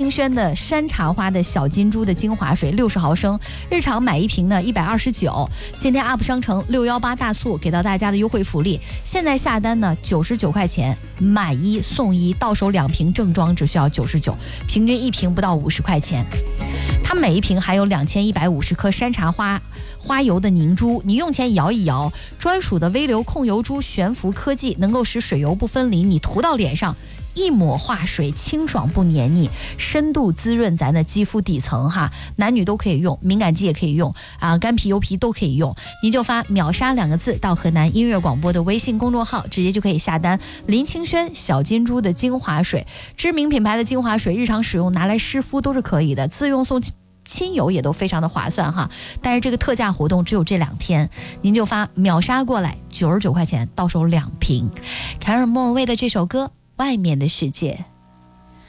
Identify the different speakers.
Speaker 1: 清轩的山茶花的小金珠的精华水60毫升，日常买一瓶呢129，今天 UP 商城618大促给到大家的优惠福利，现在下单呢99块钱，买一送一，到手2瓶正装只需要99，平均1瓶不到50块钱。它每一瓶还有2150克山茶花油的凝珠，你用前摇一摇，专属的微流控油珠悬浮科技能够使水油不分离，你涂到脸上一抹化水，清爽不黏腻，深度滋润咱的肌肤底层哈，男女都可以用，敏感肌也可以用啊，干皮油皮都可以用。您就发秒杀2个字到河南音乐广播的微信公众号，直接就可以下单林清轩小金珠的精华水，知名品牌的精华水，日常使用拿来湿敷都是可以的，自用送亲友也都非常的划算哈。但是这个特价活动只有这2天，您就发秒杀过来，99块钱到手2瓶。凯尔莫文蔚的这首歌《外面的世界》。